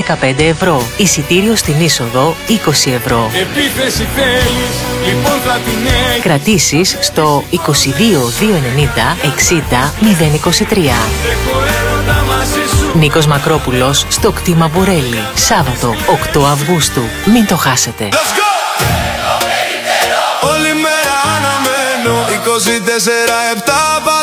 15 ευρώ. Εισιτήριο στην είσοδο 20 ευρώ. Επίθεση θέλεις, λοιπόν θα την έχεις. Κρατήσεις στο 22 290 60 023. Νίκος Μακρόπουλος στο κτήμα Μπουρέλη. Σάββατο 8 Αυγούστου. Μην το χάσετε. Όλη μέρα αναμένω 24/7.